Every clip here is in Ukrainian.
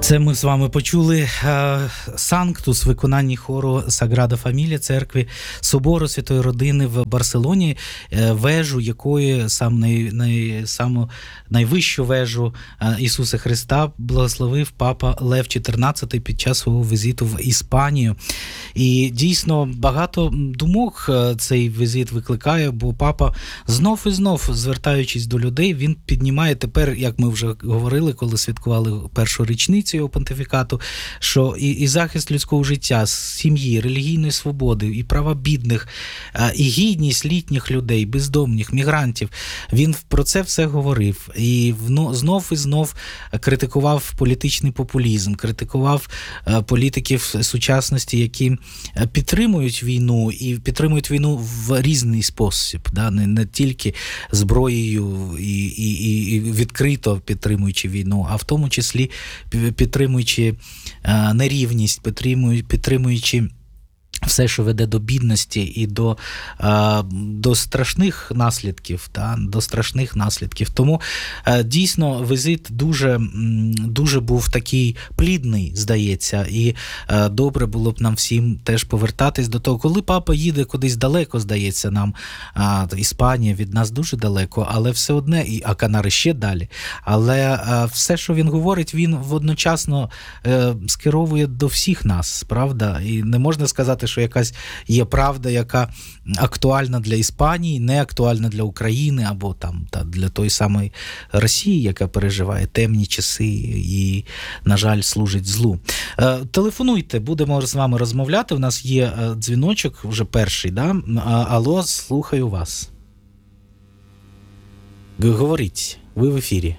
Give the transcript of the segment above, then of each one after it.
Це ми з вами почули Санктус в виконанні хору Саграда Фамілія церкви Собору Святої Родини в Барселоні, вежу якої саму найвищу вежу Ісуса Христа благословив папа Лев XIV під час свого візиту в Іспанію. І дійсно багато думок цей візит викликає, бо папа знов і знов, звертаючись до людей, він піднімає тепер, як ми вже говорили, коли святкували першу річницю його понтифікату, що і захист людського життя, сім'ї, релігійної свободи, і права бідних, і гідність літніх людей, бездомних, мігрантів. Він про це все говорив. І знов і знов критикував політичний популізм, критикував політиків сучасності, які підтримують війну, і підтримують війну в різний спосіб, да? Не тільки зброєю і відкрито підтримуючи війну, а в тому числі підтримуючи нерівність, підтримуючи все, що веде до бідності і до страшних наслідків, до страшних наслідків. Тому дійсно візит дуже був такий плідний, здається, і добре було б нам всім теж повертатись до того. Коли папа їде кудись далеко, здається нам, Іспанія від нас дуже далеко, але все одне, а Канари ще далі, але все, що він говорить, він водночасно скеровує до всіх нас, правда? І не можна сказати, що якась є правда, яка актуальна для Іспанії, не актуальна для України або для тої самої Росії, яка переживає темні часи і, на жаль, служить злу. Телефонуйте, будемо з вами розмовляти. У нас є дзвіночок, вже перший, да? Алло, слухаю вас. Говоріть, ви в ефірі.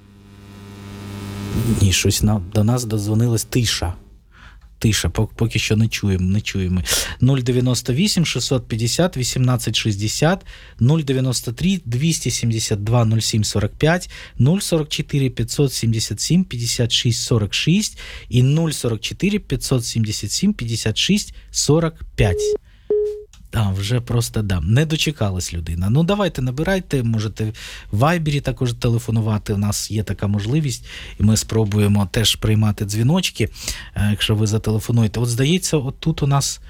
Ні, щось до нас додзвонилась тиша, поки що не чуємо. 098 650 1860, 093 272 0745, 044 577 56 46 і 044 577 56 45. Вже просто не дочекалась людина. Давайте набирайте, можете в Вайбері також телефонувати, у нас є така можливість, і ми спробуємо теж приймати дзвіночки, якщо ви зателефонуєте. От здається, тут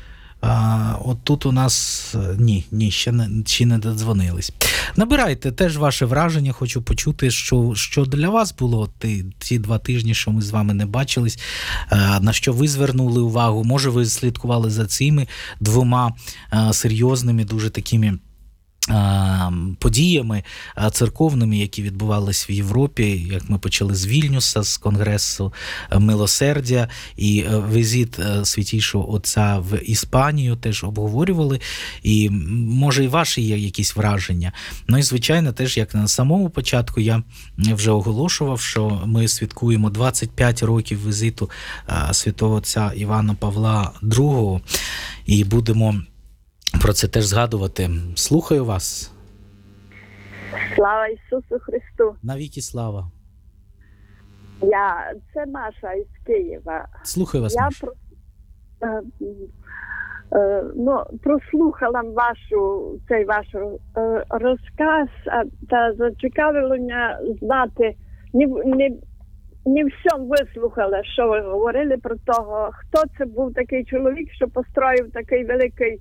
у нас ні, ще не додзвонились. Набирайте теж ваше враження, хочу почути, що для вас було ці 2 тижні, що ми з вами не бачились, на що ви звернули увагу, може ви слідкували за цими 2 серйозними, дуже такими подіями церковними, які відбувалися в Європі, як ми почали з Вільнюса, з Конгресу Милосердя, і візит Святійшого Отця в Іспанію теж обговорювали, і може і ваші є якісь враження. І звичайно теж, як на самому початку я вже оголошував, що ми святкуємо 25 років візиту Святого Отця Івана Павла II, і будемо про це теж згадувати. Слухаю вас. Слава Ісусу Христу. Навіки слава. Це Маша із Києва. Слухаю вас, Маша. Прослухала цей ваш розказ, та зацікавило мене знати, не всьому вислухала, що ви говорили про того, хто це був такий чоловік, що построїв такий великий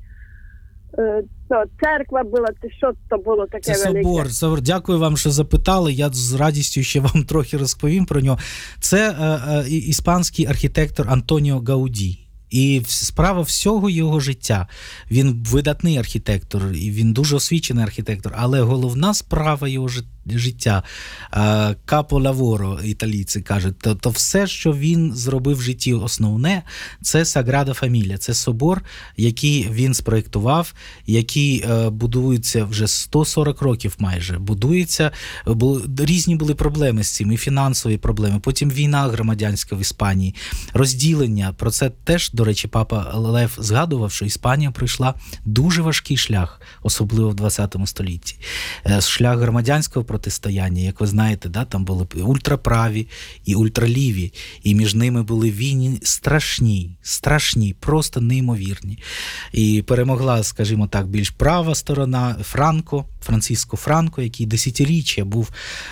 церква була, що то було таке велике? Це собор. Дякую вам, що запитали. Я з радістю ще вам трохи розповім про нього. Це іспанський архітектор Антоніо Гауді. І справа всього його життя. Він видатний архітектор, і він дуже освічений архітектор, але головна справа його життя, капо-лаворо, італійці кажуть, то все, що він зробив в житті основне, це Саграда Фамілія, це собор, який він спроєктував, який будується вже 140 років майже, будується, різні були проблеми з цим, і фінансові проблеми, потім війна громадянська в Іспанії, розділення, про це теж, до речі, папа Лев згадував, що Іспанія пройшла дуже важкий шлях, особливо в 20 столітті. Шлях громадянського протистояння, як ви знаєте, там були ультраправі і ультраліві, і між ними були війни страшні, просто неймовірні. І перемогла, скажімо так, більш права сторона, Франко, Франциско Франко, який десятиріччя був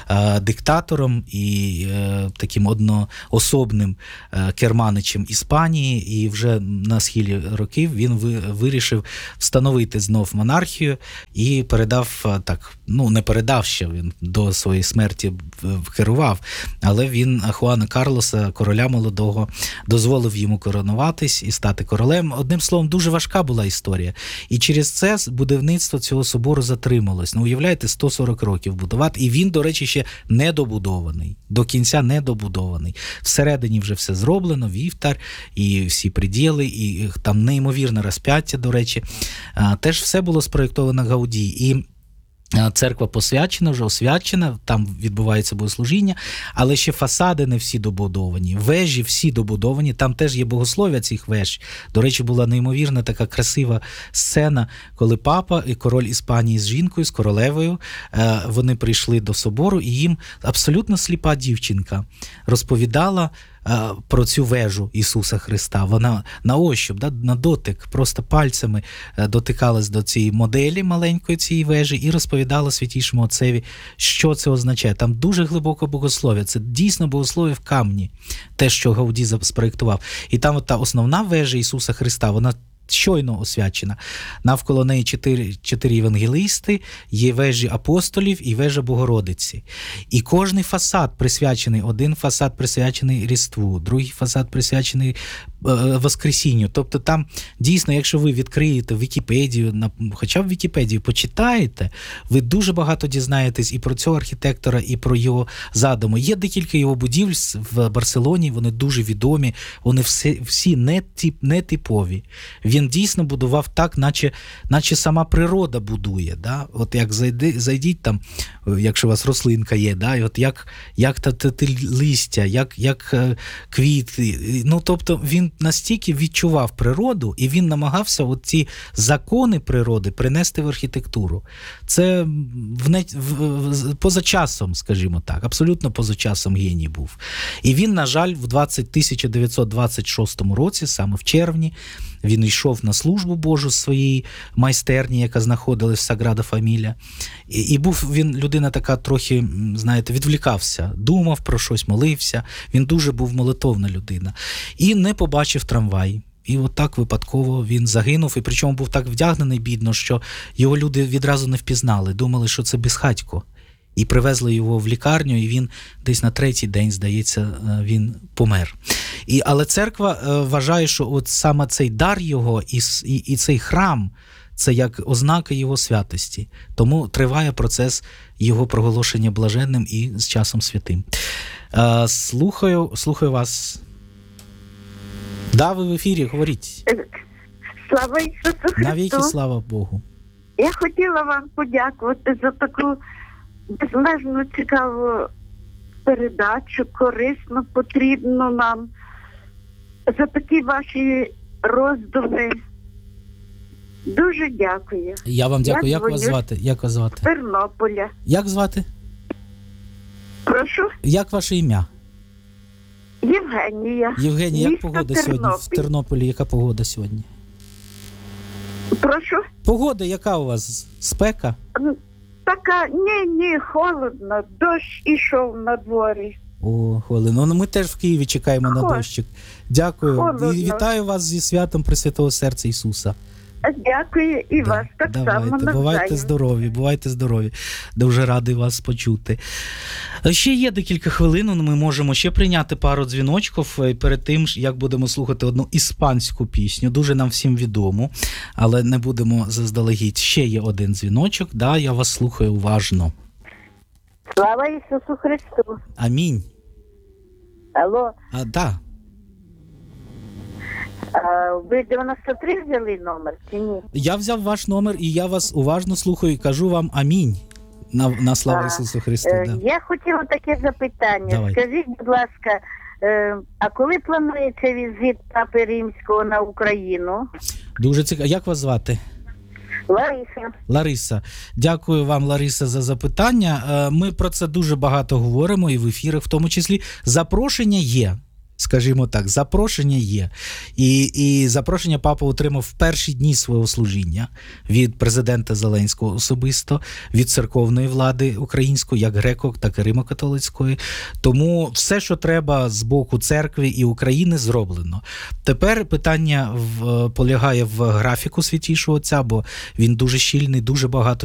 диктатором і таким одноособним керманичем Іспанії, і вже на схилі років він вирішив встановити знов монархію і передав, не передав ще, він до своєї смерті керував, але він Хуана Карлоса, короля молодого, дозволив йому коронуватись і стати королем. Одним словом, дуже важка була історія. І через це будівництво цього собору затрималось. Уявляєте, 140 років будувати. І він, до речі, ще не добудований. До кінця не добудований. Всередині вже все зроблено, вівтар, і всі приділи, і там неймовірне розп'яття, до речі. Теж все було спроєктовано Гауді. І церква посвячена, вже освячена, там відбувається богослужіння, але ще фасади не всі добудовані, вежі всі добудовані, там теж є богослов'я цих веж. До речі, була неймовірна така красива сцена, коли папа і король Іспанії з жінкою, з королевою, вони прийшли до собору, і їм абсолютно сліпа дівчинка розповідала про цю вежу Ісуса Христа. Вона на ощуп, на дотик, просто пальцями дотикалась до цієї моделі маленької цієї вежі і розповідала Святійшому Отцеві, що це означає. Там дуже глибоке богослов'я. Це дійсно богослов'я в камні, те, що Гауді спроєктував. І там та основна вежа Ісуса Христа, вона щойно освячена. Навколо неї чотири євангелисти, є вежі апостолів і вежа Богородиці. І кожний фасад присвячений, один фасад присвячений Різдву, другий фасад присвячений Воскресінню. Тобто там дійсно, якщо ви відкриєте Вікіпедію, хоча б Вікіпедію почитаєте, ви дуже багато дізнаєтесь і про цього архітектора, і про його задуми. Є декілька його будівель в Барселоні, вони дуже відомі, вони всі нетипові. Він дійсно будував так, наче сама природа будує. Да? От як зайдіть там, якщо у вас рослинка є, да? І от як листя, як квіти. Тобто він настільки відчував природу, і він намагався от ці закони природи принести в архітектуру. Це поза часом, скажімо так, абсолютно поза часом геній був. І він, на жаль, в 1926 році, саме в червні, він йшов на службу Божу з своєї майстерні, яка знаходилась в Саграда Фамілія. І був він людина така трохи, знаєте, відвлікався, думав про щось, молився. Він дуже був молитовна людина. І не побачив трамвай. І от так випадково він загинув. І причому був так вдягнений бідно, що його люди відразу не впізнали. Думали, що це безхатько. І привезли його в лікарню, і він десь на третій день, здається, він помер. Але церква вважає, що от саме цей дар його і цей храм – це як ознака його святості. Тому триває процес його проголошення блаженним і з часом святим. Слухаю вас. Да, ви в ефірі, говоріть. Слава Ісусу Христу! Навіки слава Богу! Я хотіла вам подякувати за таку безмежно цікаву передачу, корисну, потрібну нам, за такі ваші роздуми. Дуже дякую. Я вам дякую. Як вас звати? З Тернополя. Як звати? Прошу? Як ваше ім'я? Євгенія. Євгенія, як погода сьогодні в Тернополі? Яка погода сьогодні? Прошу? Погода яка у вас? Спека? Така, ні, холодно. Дощ ішов на дворі. О, хвилину. Ми теж в Києві чекаємо на дощик. Дякую. Холодно. І вітаю вас зі святом Пресвятого Серця Ісуса. Дякую і вас так само. Бувайте здорові. Дуже радий вас почути. Ще є декілька хвилин, ми можемо ще прийняти пару дзвіночків перед тим, як будемо слухати одну іспанську пісню, дуже нам всім відому, але не будемо заздалегідь. Ще є один дзвіночок, да, я вас слухаю уважно. Слава Ісусу Христу. Амінь. Алло. Да. Ви 93 взяли номер чи ні? Я взяв ваш номер і я вас уважно слухаю і кажу вам амінь. На славу Ісусу Христу. Да. Я хотіла таке запитання. Давай. Скажіть, будь ласка, а коли планується візит Папи Римського на Україну? Дуже цікаво. Як вас звати? Лариса. Дякую вам, Лариса, за запитання. Ми про це дуже багато говоримо і в ефірах в тому числі. Запрошення є. скажімо так, запрошення є. І запрошення папа отримав в перші дні свого служіння від президента Зеленського особисто, від церковної влади української, як греко, так і римо-католицької. Тому все, що треба з боку церкви і України, зроблено. Тепер питання полягає в графіку Святішого Отця, бо він дуже щільний, дуже багато